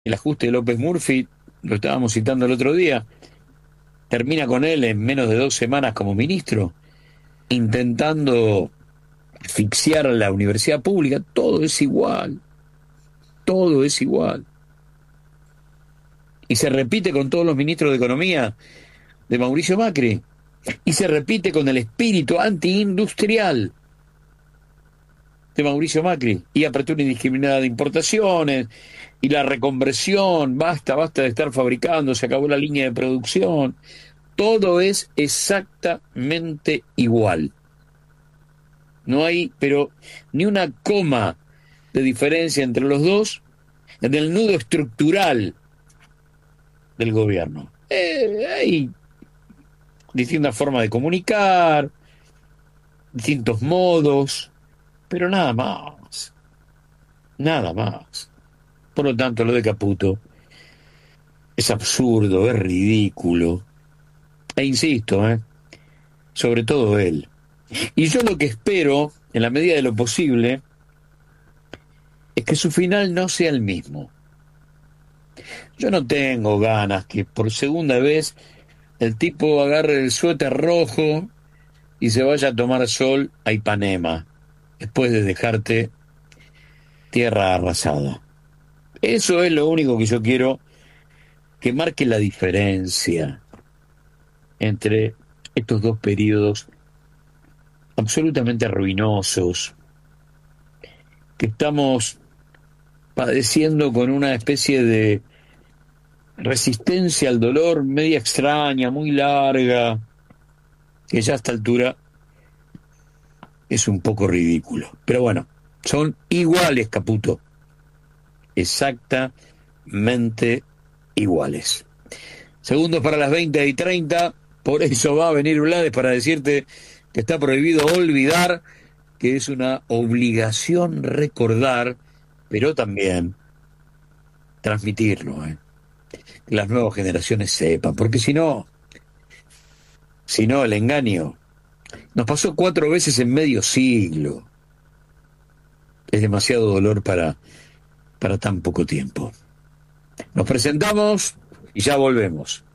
El ajuste de López Murphy, lo estábamos citando el otro día, termina con él en menos de 2 semanas como ministro, intentando asfixiar a la universidad pública. Todo es igual, todo es igual. Y se repite con todos los ministros de Economía de Mauricio Macri. Y se repite con el espíritu antiindustrial de Mauricio Macri. Y apertura indiscriminada de importaciones, y la reconversión, basta, basta de estar fabricando, se acabó la línea de producción. Todo es exactamente igual. No hay, pero ni una coma de diferencia entre los dos en el nudo estructural del gobierno. Hay distintas formas de comunicar, distintos modos, pero nada más, nada más. Por lo tanto, lo de Caputo es absurdo, es ridículo. E insisto, sobre todo él. Y yo lo que espero, en la medida de lo posible, es que su final no sea el mismo. Yo no tengo ganas que por segunda vez el tipo agarre el suéter rojo y se vaya a tomar sol a Ipanema, después de dejarte tierra arrasada. Eso es lo único que yo quiero que marque la diferencia entre estos dos periodos absolutamente ruinosos que estamos padeciendo con una especie de resistencia al dolor media extraña, muy larga, que ya a esta altura es un poco ridículo. Pero bueno, son iguales, Caputo, exactamente iguales. Segundos para las 20:30, por eso va a venir Blades para decirte que está prohibido olvidar, que es una obligación recordar, pero también transmitirlo, que las nuevas generaciones sepan, porque si no, el engaño nos pasó 4 veces en medio siglo. Es demasiado dolor para tan poco tiempo. Nos presentamos y ya volvemos.